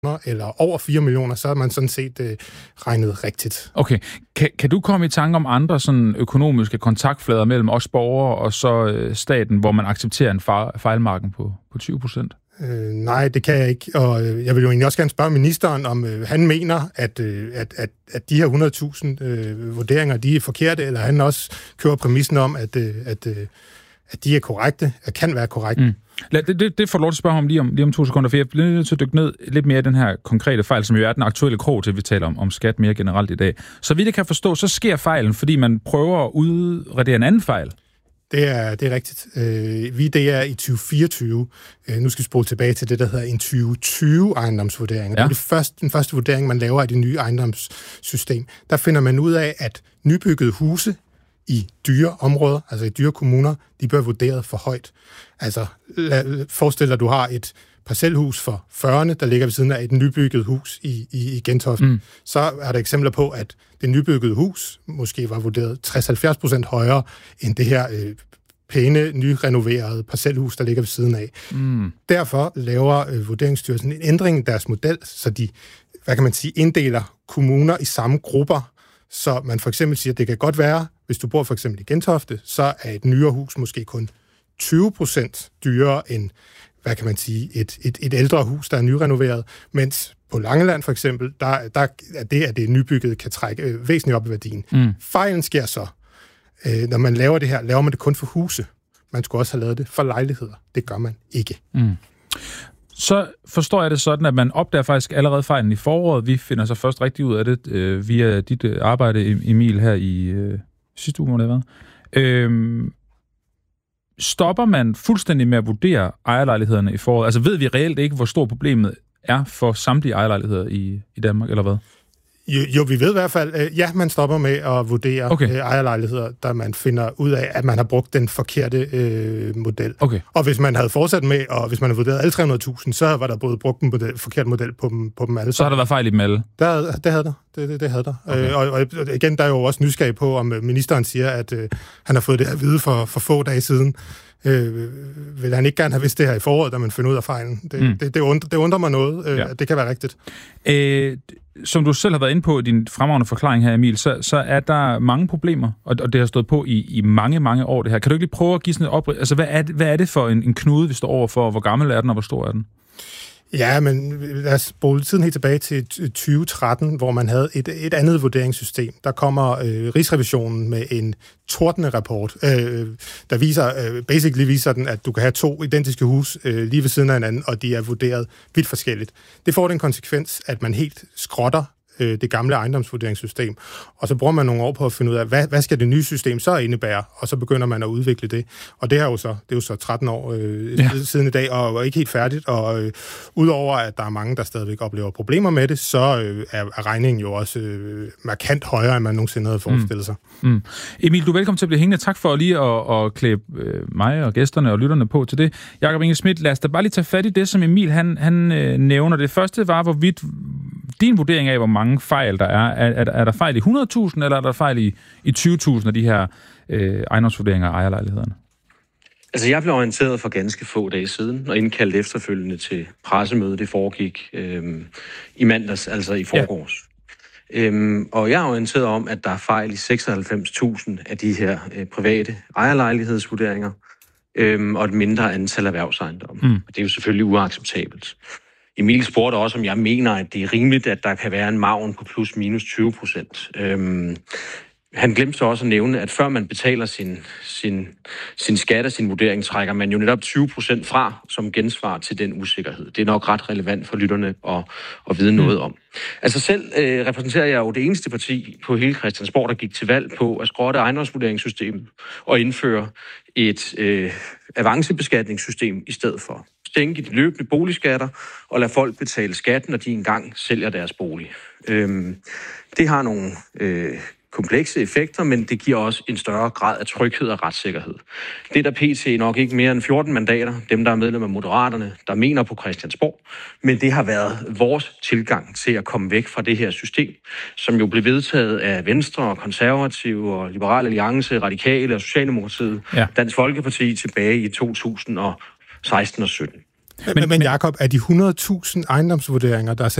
eller over 4 millioner, så er man sådan set regnet rigtigt. Okay. Kan du komme i tanke om andre sådan økonomiske kontaktflader mellem os borgere og så staten, hvor man accepterer en fejlmarken på 20%? Nej, det kan jeg ikke, og jeg vil jo egentlig også gerne spørge ministeren, om han mener, at de her 100.000 vurderinger, de er forkerte, eller han også kører præmissen om, at de er korrekte, at kan være korrekte. Det får lov til at spørge om lige om 2 sekunder, for jeg bliver nødt til at dykke ned lidt mere i den her konkrete fejl, som jo er den aktuelle krog til, vi taler om skat mere generelt i dag. Så vidt jeg kan forstå, så sker fejlen, fordi man prøver at udradere en anden fejl. Det er rigtigt. Det er i 2024. Nu skal vi spole tilbage til det, der hedder en 2020-ejendomsvurdering. Ja. Det er den første vurdering, man laver af det nye ejendomssystem. Der finder man ud af, at nybyggede huse i dyre områder, altså i dyre kommuner, de bliver vurderet for højt. Altså, forestil dig, at du har et parcelhus for 40'erne, der ligger ved siden af et nybygget hus i Gentofte. Så er der eksempler på, at det nybyggede hus måske var vurderet 60-70% højere end det her pæne, nyrenoverede parcelhus, der ligger ved siden af. Derfor laver Vurderingsstyrelsen en ændring i deres model, så de, inddeler kommuner i samme grupper, så man for eksempel siger, at det kan godt være, hvis du bor for eksempel i Gentofte, så er et nyere hus måske kun 20% dyrere end, et ældre hus, der er nyrenoveret, mens på Langeland for eksempel, der er det, at det er nybygget, kan trække væsentligt op i værdien. Fejlen sker så, når man laver det her, laver man det kun for huse. Man skulle også have lavet det for lejligheder. Det gør man ikke. Så forstår jeg det sådan, at man opdager faktisk allerede fejlen i foråret. Vi finder så først rigtig ud af det via dit arbejde, Emil, her i sidste uge, må det have været. Stopper man fuldstændig med at vurdere ejerlejlighederne i foråret? Altså ved vi reelt ikke, hvor stort problemet er for samtlige ejerlejligheder i Danmark, eller hvad? Jo, vi ved i hvert fald, man stopper med at vurdere ejerlejligheder, da man finder ud af, at man har brugt den forkerte model. Okay. Og hvis man havde fortsat med, og hvis man havde vurderet alle 300.000, så var der både brugt en forkert model på dem alle. Så har der været fejl i dem alle? Det havde der. Det havde der. Okay. Og igen, der er jo også nysgerrig på, om ministeren siger, at han har fået det her at vide for få dage siden. Vil han ikke gerne have vidst det her i foråret, da man finder ud af fejlen? Det undrer mig noget. Det kan være rigtigt. Som du selv har været inde på i din fremragende forklaring her, Emil, så er der mange problemer, og det har stået på i mange, mange år det her. Kan du ikke lige prøve at give sådan et oprids? Altså, hvad er det for en knude, vi står overfor? Hvor gammel er den, og hvor stor er den? Ja, men lad os spole tiden helt tilbage til 2013, hvor man havde et andet vurderingssystem. Der kommer Rigsrevisionen med en tordende rapport, der viser den, at du kan have 2 identiske hus lige ved siden af hinanden, og de er vurderet vidt forskelligt. Det får den konsekvens, at man helt skrotter det gamle ejendomsvurderingssystem, og så bruger man nogle år på at finde ud af, hvad skal det nye system så indebære, og så begynder man at udvikle det. Og det er jo så 13 år siden i dag, og ikke helt færdigt, og udover at der er mange, der stadigvæk oplever problemer med det, så er regningen jo også markant højere, end man nogensinde havde forestillet sig. Emil, du er velkommen til at blive hængende. Tak for lige at klæde mig og gæsterne og lytterne på til det. Jakob Inge Schmidt, lad os da bare lige tage fat i det, som Emil han nævner. Det første var, hvorvidt din vurdering af, hvor mange fejl der er. Er der fejl i 100.000, eller er der fejl i 20.000 af de her ejendomsvurderinger af ejerlejlighederne? Altså, jeg blev orienteret for ganske få dage siden, og indkaldt efterfølgende til pressemøde. Det foregik i mandags, altså i forgårs. Ja. Og jeg er orienteret om, at der er fejl i 96.000 af de her private ejerlejlighedsvurderinger, og et mindre antal erhvervsejendomme. Og det er jo selvfølgelig uacceptabelt. Emil spurgte også, om jeg mener, at det er rimeligt, at der kan være en margen på plus minus 20%. Han glemte så også at nævne, at før man betaler sin skat og sin vurdering, trækker man jo netop 20% fra som gensvar til den usikkerhed. Det er nok ret relevant for lytterne at vide noget om. Altså selv repræsenterer jeg jo det eneste parti på hele Christiansborg, der gik til valg på at skrotte ejendomsvurderingssystemet og indføre et avancebeskatningssystem i stedet for. Sænke de løbende boligskatter og lade folk betale skat, når de engang sælger deres bolig. Det har nogle komplekse effekter, men det giver også en større grad af tryghed og retssikkerhed. Det er der pt. Nok ikke mere end 14 mandater, dem der er medlem af Moderaterne, der mener på Christiansborg, men det har været vores tilgang til at komme væk fra det her system, som jo blev vedtaget af Venstre og Konservative og Liberal Alliance, Radikale og Socialdemokratiet, Dansk Folkeparti tilbage i 2016 og 17. Men Jacob, er de 100.000 ejendomsvurderinger, der er